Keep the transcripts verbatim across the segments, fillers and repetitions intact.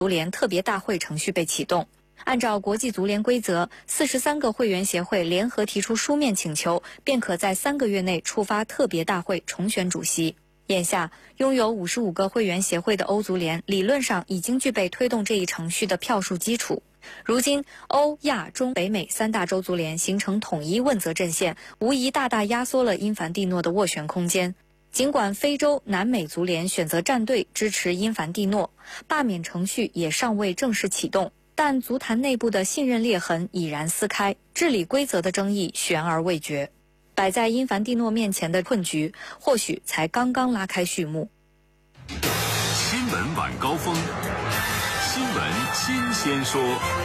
足联特别大会程序被启动。按照国际足联规则，四十三个会员协会联合提出书面请求，便可在三个月内触发特别大会重选主席。眼下，拥有五十五个会员协会的欧足联理论上已经具备推动这一程序的票数基础。如今，欧亚中北美三大洲足联形成统一问责阵线，无疑大大压缩了因凡蒂诺的斡旋空间。尽管非洲、南美足联选择站队支持因凡蒂诺，罢免程序也尚未正式启动，但足坛内部的信任裂痕已然撕开，治理规则的争议悬而未决。摆在因凡蒂诺面前的困局，或许才刚刚拉开序幕。 新闻晚高峰，新闻新鲜说。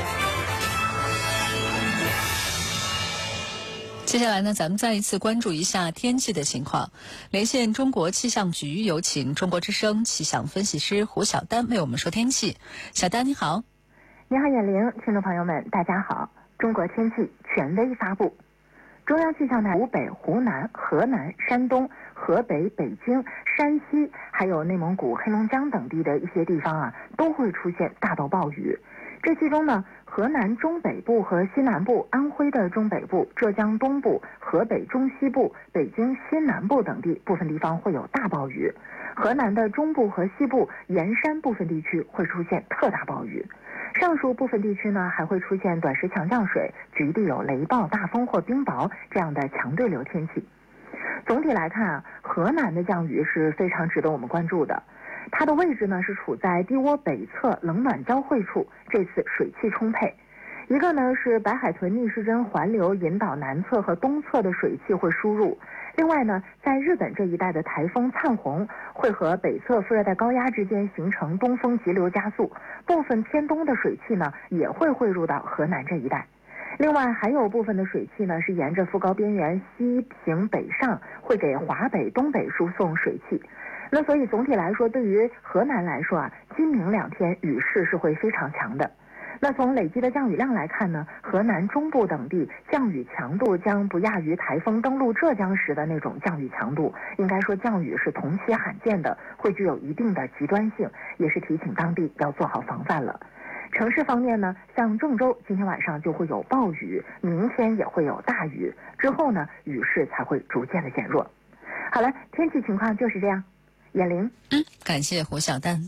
接下来呢，咱们再一次关注一下天气的情况。连线中国气象局，有请中国之声气象分析师胡晓丹为我们说天气。小丹你好。 你好，眼玲，听众朋友们，大家好。中国天气权威发布。中央气象台湖北、湖南、河南、山东、河北、北京、山西，还有内蒙古、黑龙江等地的一些地方啊，都会出现大到暴雨。这其中呢，河南中北部和西南部、安徽的中北部、浙江东部、河北中西部、北京西南部等地部分地方会有大暴雨。河南的中部和西部、盐山部分地区会出现特大暴雨。上述部分地区呢，还会出现短时强降水，局地有雷暴、大风或冰雹这样的强对流天气。总体来看啊，河南的降雨是非常值得我们关注的。它的位置呢是处在低涡北侧冷暖交汇处，这次水汽充沛。一个呢是白海豚逆时针环流引导南侧和东侧的水汽会输入，另外呢，在日本这一带的台风灿红会和北侧副热带高压之间形成东风急流加速，部分偏东的水汽呢也会汇入到河南这一带。另外还有部分的水汽呢是沿着副高边缘西平北上，会给华北、东北输送水汽。那所以总体来说，对于河南来说啊，今明两天雨势是会非常强的。那从累积的降雨量来看呢，河南中部等地降雨强度将不亚于台风登陆浙江时的那种降雨强度，应该说降雨是同期罕见的，会具有一定的极端性，也是提醒当地要做好防范了。城市方面呢，像郑州今天晚上就会有暴雨，明天也会有大雨，之后呢雨势才会逐渐的减弱。好了，天气情况就是这样。眼玲， 嗯，感谢胡晓丹。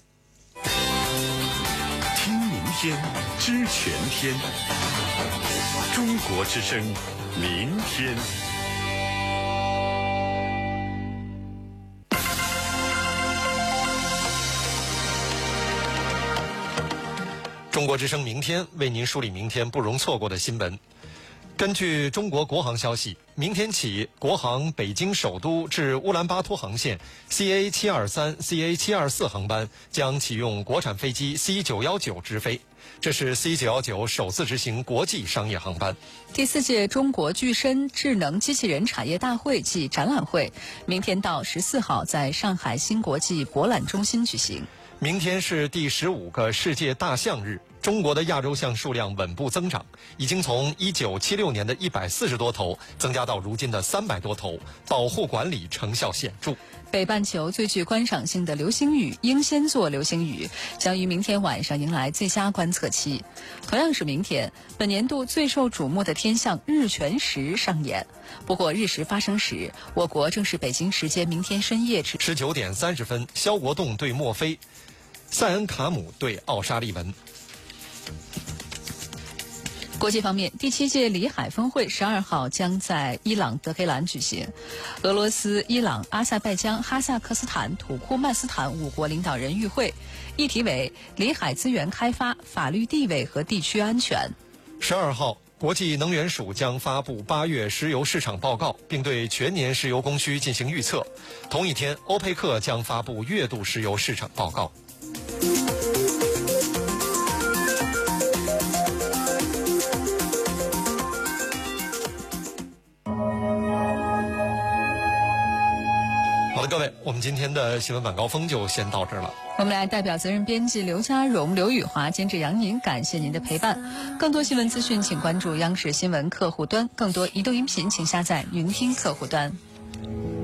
听明天，知全天。中国之声，明天。 中国之声明天为您梳理明天不容错过的新闻。根据中国国航消息，明天起，国航北京首都至乌兰巴托航线 C A 七二三、C A 七二四 航班将启用国产飞机 C 九一九直飞，这是 C 九一九首次执行国际商业航班。 第四届中国具身智能机器人产业大会暨展览会，明天到十四号在上海新国际博览中心举行。 明天是第十五个世界大象日，中国的亚洲象数量稳步增长，已经从一九七六年的一百四十多头增加到如今的三百多头，保护管理成效显著。 北半球最具观赏性的流星雨英仙座流星雨将于明天晚上迎来最佳观测期。同样是明天，本年度最受瞩目的天象日全食上演。不过日食发生时，我国正是北京时间明天深夜至十九点三十分，肖国栋对墨菲，塞恩卡姆对奥沙利文。 国际方面，第七届里海峰会十二号将在伊朗德黑兰举行。俄罗斯、伊朗、阿塞拜疆、哈萨克斯坦、土库曼斯坦五国领导人与会，议题为里海资源开发、法律地位和地区安全。 十二号，国际能源署将发布八月石油市场报告，并对全年石油供需进行预测。同一天，欧佩克将发布月度石油市场报告。好的，各位，我们今天的新闻晚高峰就先到这儿了。 我们来代表责任编辑刘佳荣、刘雨华、监制杨宁，感谢您的陪伴。更多新闻资讯，请关注央视新闻客户端；更多移动音频，请下载云听客户端。